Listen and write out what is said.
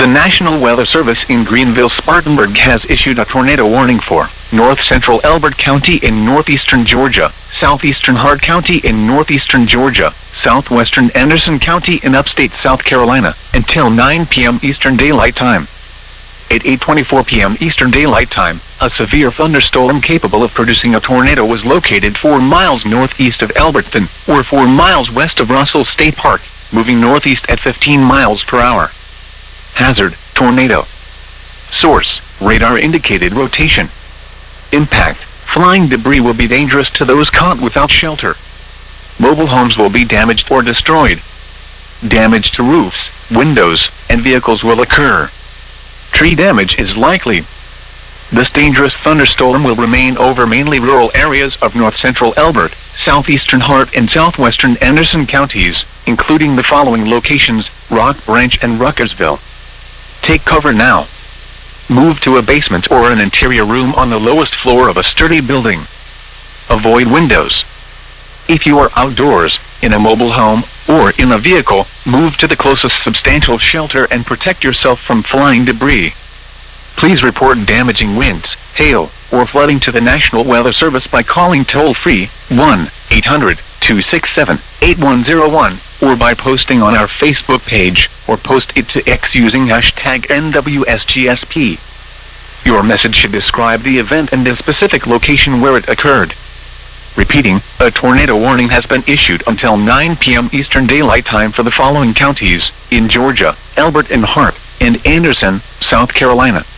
The National Weather Service in Greenville-Spartanburg has issued a tornado warning for north-central Elbert County in northeastern Georgia, southeastern Hart County in northeastern Georgia, southwestern Anderson County in upstate South Carolina, until 9 p.m. Eastern Daylight Time. At 8:24 p.m. Eastern Daylight Time, a severe thunderstorm capable of producing a tornado was located 4 miles northeast of Alberton, or 4 miles west of Russell State Park, moving northeast at 15 miles per hour. Hazard, tornado. Source, radar indicated rotation. Impact, flying debris will be dangerous to those caught without shelter. Mobile homes will be damaged or destroyed. Damage to roofs, windows, and vehicles will occur. Tree damage is likely. This dangerous thunderstorm will remain over mainly rural areas of north-central Elbert, southeastern Hart and southwestern Anderson counties, including the following locations: Rock Branch and Ruckersville. Take cover now. Move to a basement or an interior room on the lowest floor of a sturdy building. Avoid windows. If you are outdoors, in a mobile home, or in a vehicle, move to the closest substantial shelter and protect yourself from flying debris. Please report damaging winds, hail, or flooding to the National Weather Service by calling toll-free 1-800-267-8101, or by posting on our Facebook page, or post it to X using hashtag NWSGSP. Your message should describe the event and the specific location where it occurred. Repeating, a tornado warning has been issued until 9 p.m. Eastern Daylight Time for the following counties in Georgia: Elbert and Hart, and Anderson, South Carolina.